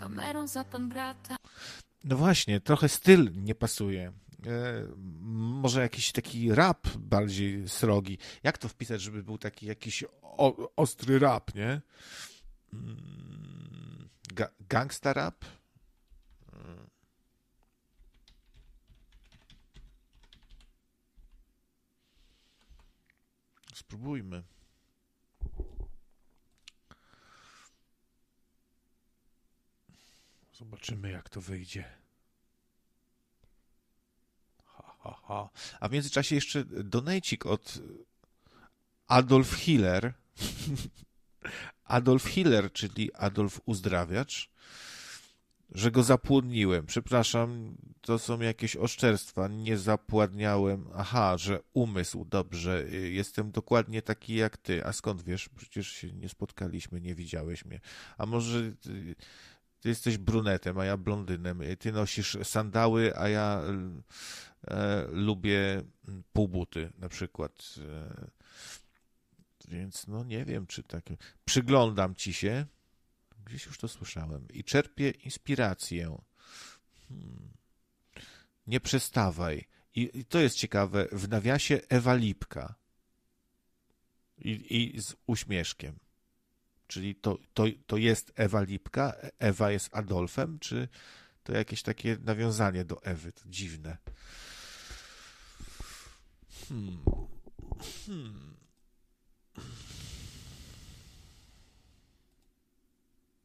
kamerą za pan brata. No właśnie, trochę styl nie pasuje. Może jakiś taki rap bardziej srogi. Jak to wpisać, żeby był taki jakiś ostry rap, nie? Gangsta rap? Spróbujmy. Zobaczymy, jak to wyjdzie. A w międzyczasie jeszcze donejcik od Adolf Hiller. Adolf Hiller, czyli Adolf Uzdrawiacz, że go zapłodniłem. Przepraszam, to są jakieś oszczerstwa. Nie zapładniałem. Aha, że umysł, dobrze. Jestem dokładnie taki jak ty. A skąd wiesz? Przecież się nie spotkaliśmy, nie widziałeś mnie. A może ty jesteś brunetem, a ja blondynem. Ty nosisz sandały, a ja lubię półbuty na przykład. Więc no nie wiem, czy tak. Przyglądam ci się. Gdzieś już to słyszałem. I czerpię inspirację. Nie przestawaj. I to jest ciekawe. W nawiasie Ewa Lipka. I z uśmieszkiem. Czyli to jest Ewa Lipka? Ewa jest Adolfem? Czy to jakieś takie nawiązanie do Ewy? To dziwne.